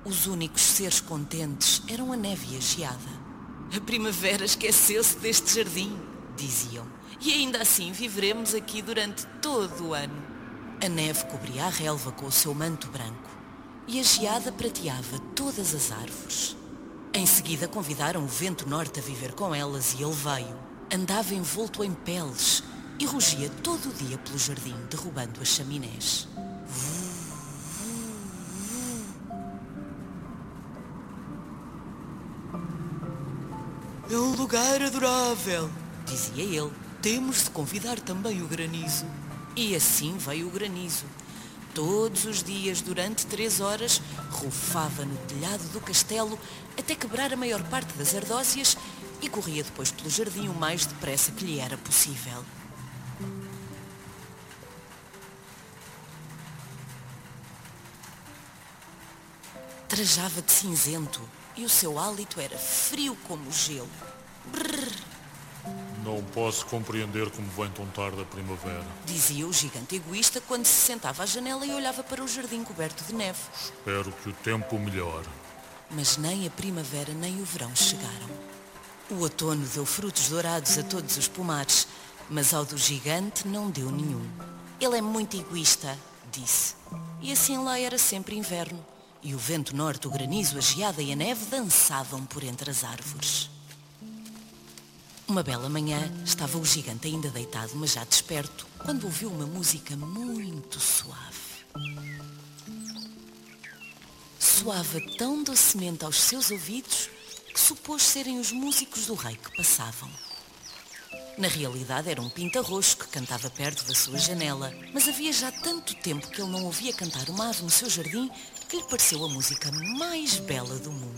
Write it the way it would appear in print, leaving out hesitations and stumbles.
Os únicos seres contentes eram a neve e a geada. A primavera esqueceu-se deste jardim, diziam, e ainda assim viveremos aqui durante todo o ano. A neve cobria a relva com o seu manto branco e a geada prateava todas as árvores. Em seguida convidaram o vento norte a viver com elas e ele veio. Andava envolto em peles e rugia todo o dia pelo jardim, derrubando as chaminés. É um lugar adorável, dizia ele. Temos de convidar também o granizo. E assim veio o granizo. Todos os dias, durante 3 horas, rufava no telhado do castelo até quebrar a maior parte das ardósias e corria depois pelo jardim o mais depressa que lhe era possível. Trajava de cinzento e o seu hálito era frio como gelo. Brrr, Não posso compreender como vem tão tarde a primavera. dizia o gigante egoísta quando se sentava à janela e olhava para o jardim coberto de neve. Espero que o tempo melhore. Mas nem a primavera nem o verão chegaram. O outono deu frutos dourados a todos os pomares, mas ao do gigante não deu nenhum. Ele é muito egoísta, disse. E assim lá era sempre inverno, e o vento norte, o granizo, a geada e a neve dançavam por entre as árvores. Uma bela manhã, estava o gigante ainda deitado, mas já desperto, quando ouviu uma música muito suave. Soava tão docemente aos seus ouvidos que supôs serem os músicos do rei que passavam. Na realidade era um pinta-roxo que cantava perto da sua janela, mas havia já tanto tempo que ele não ouvia cantar uma ave no seu jardim que lhe pareceu a música mais bela do mundo.